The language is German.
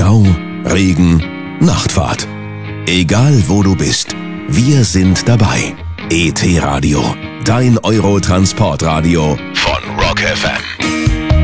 Stau, Regen, Nachtfahrt. Egal wo du bist, wir sind dabei. ET Radio, dein Eurotransportradio von Rock FM.